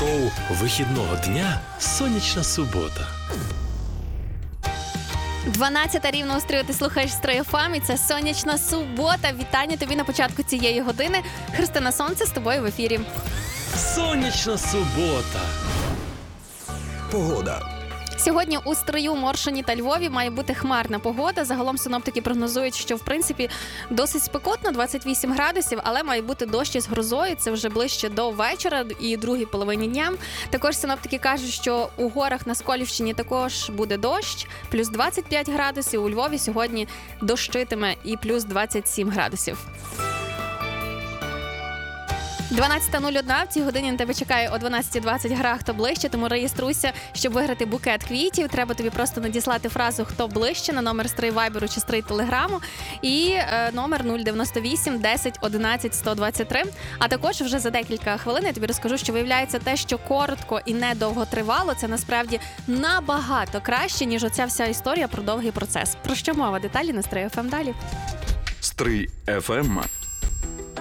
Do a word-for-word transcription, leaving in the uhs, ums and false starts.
Шоу вихідного дня «Сонячна субота». дванадцята рівно у стрію, ти слухаєш Стрий еф ем, і це «Сонячна субота». Вітання тобі на початку цієї години. Христина Сонце з тобою в ефірі. «Сонячна субота». Погода. Сьогодні у Стрию, Моршині та Львові має бути хмарна погода. Загалом синоптики прогнозують, що, в принципі, досить спекотно, двадцять вісім градусів, але має бути дощ із грозою. Це вже ближче до вечора і другій половині дня. Також синоптики кажуть, що у горах на Сколівщині також буде дощ, плюс двадцять п'ять градусів. У Львові сьогодні дощитиме і плюс двадцять сім градусів. дванадцята нуль одна, в цій годині на тебе чекає о дванадцята двадцять гра «Хто ближче», тому реєструйся, щоб виграти букет квітів. Треба тобі просто надіслати фразу «Хто ближче» на номер Стрий Вайберу чи Стрий Телеграму і е, номер нуль дев'яносто вісім десять одинадцять сто двадцять три. А також вже за декілька хвилин я тобі розкажу, що виявляється те, що коротко і недовго тривало, це насправді набагато краще, ніж оця вся історія про довгий процес. Про що мова? Деталі на Стрий еф ем далі. Стрий еф ем.